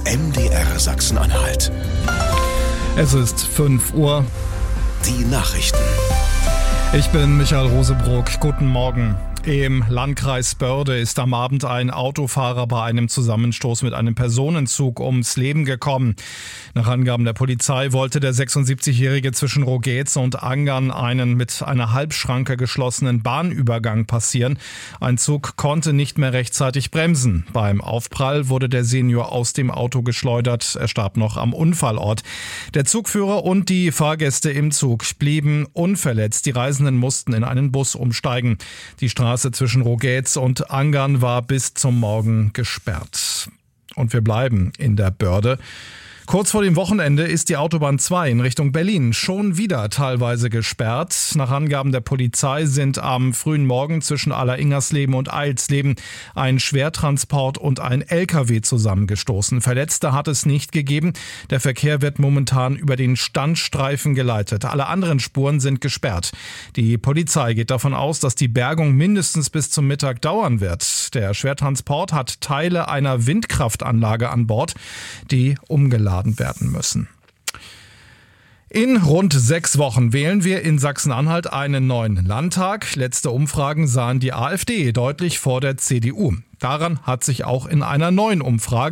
MDR Sachsen-Anhalt. Es ist 5 Uhr. Die Nachrichten. Ich bin Michael Rosebrock. Guten Morgen. Im Landkreis Börde ist am Abend ein Autofahrer bei einem Zusammenstoß mit einem Personenzug ums Leben gekommen. Nach Angaben der Polizei wollte der 76-Jährige zwischen Rogetz und Angern einen mit einer Halbschranke geschlossenen Bahnübergang passieren. Ein Zug konnte nicht mehr rechtzeitig bremsen. Beim Aufprall wurde der Senior aus dem Auto geschleudert. Er starb noch am Unfallort. Der Zugführer und die Fahrgäste im Zug blieben unverletzt. Die Reisenden mussten in einen Bus umsteigen. Die Straße zwischen Rogetz und Angern war bis zum Morgen gesperrt. Und wir bleiben in der Börde. Kurz vor dem Wochenende ist die Autobahn 2 in Richtung Berlin schon wieder teilweise gesperrt. Nach Angaben der Polizei sind am frühen Morgen zwischen Alleringersleben und Eilsleben ein Schwertransport und ein LKW zusammengestoßen. Verletzte hat es nicht gegeben. Der Verkehr wird momentan über den Standstreifen geleitet. Alle anderen Spuren sind gesperrt. Die Polizei geht davon aus, dass die Bergung mindestens bis zum Mittag dauern wird. Der Schwertransport hat Teile einer Windkraftanlage an Bord, die umgeladen werden müssen. In rund 6 Wochen wählen wir in Sachsen-Anhalt einen neuen Landtag. Letzte Umfragen sahen die AfD deutlich vor der CDU. Daran hat sich auch in einer neuen Umfrage